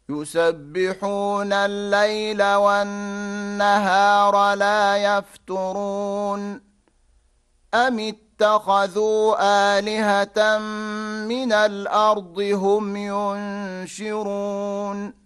يسبحون الليل والنهار لا يفترون أم اتخذوا آلهة من الأرض هم ينشرون